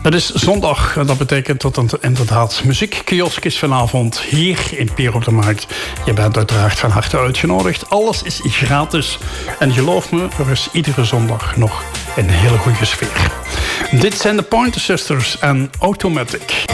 Het is zondag en dat betekent dat het inderdaad muziekkiosk is vanavond hier in Pier op de Markt. Je bent uiteraard van harte uitgenodigd. Alles is gratis. En geloof me, er is iedere zondag nog een hele goede sfeer. Dit zijn de Pointer Sisters en Automatic.